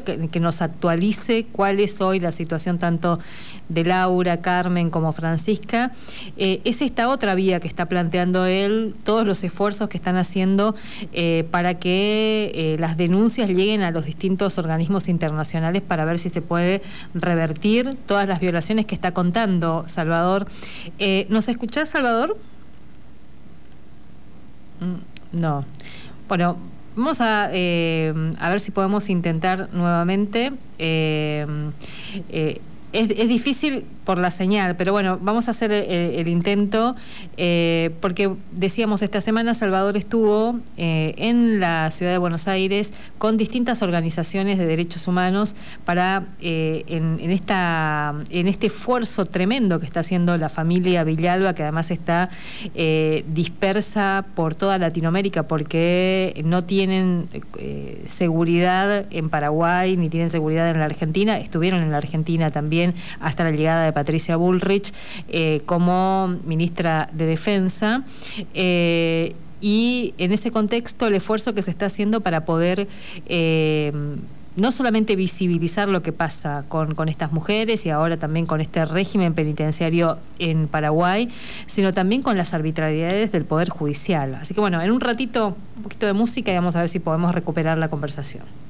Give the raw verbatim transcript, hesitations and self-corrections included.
que, que nos actualice cuál es hoy la situación tanto de Laura, Carmen como Francisca. Eh, es esta otra vía que está planteando él, todos los esfuerzos que están haciendo eh, para que eh, las denuncias lleguen a los distintos organismos internacionales para ver si se puede revertir todas las violaciones que está contando Salvador. Eh, ¿Nos escuchás, Salvador? No. Bueno, vamos a, eh, a ver si podemos intentar nuevamente. Eh, eh, es, es difícil por la señal, pero bueno, vamos a hacer el, el intento, eh, porque decíamos, esta semana Salvador estuvo eh, en la ciudad de Buenos Aires con distintas organizaciones de derechos humanos para, eh, en, en, esta, en este esfuerzo tremendo que está haciendo la familia Villalba, que además está eh, dispersa por toda Latinoamérica, porque no tienen eh, seguridad en Paraguay, ni tienen seguridad en la Argentina, estuvieron en la Argentina también hasta la llegada de Patricia Bullrich eh, como ministra de Defensa, eh, y en ese contexto el esfuerzo que se está haciendo para poder eh, no solamente visibilizar lo que pasa con, con estas mujeres y ahora también con este régimen penitenciario en Paraguay, sino también con las arbitrariedades del Poder Judicial. Así que bueno, en un ratito un poquito de música y vamos a ver si podemos recuperar la conversación.